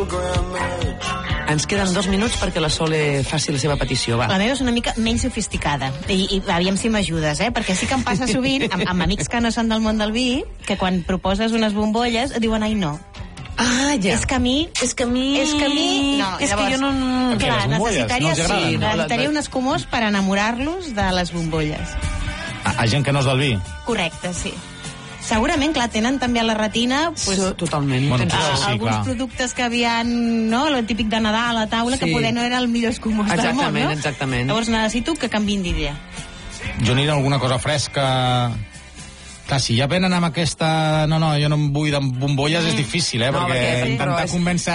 Ens queden 2 minuts perquè la Sole faci la seva petició, va. La meva és una mica menys sofisticada. I aviam si m'ajudes, perquè sí que em passa sovint, amb amics que no són del món del vi, que quan proposes unes bombolles diuen, ai, no. Ah, ja. És que a mi... No, és llavors, que jo no... Clar, necessitaria agraden, un escumós per enamorar-los de les bombolles. A gent que no és del vi. Correcte, sí. Segurament, clar, tenen també a la retina totalment. Bueno, alguns productes que havien, no?, el típic de Nadal a la taula, que poder no era el millor escumós del món, no? Exactament. Llavors necessito que canviïn d'idea. Jo aniré a alguna cosa fresca. Clar, si ja venen amb aquesta... No, jo no em vull de bombolles, és difícil, perquè intentar convèncer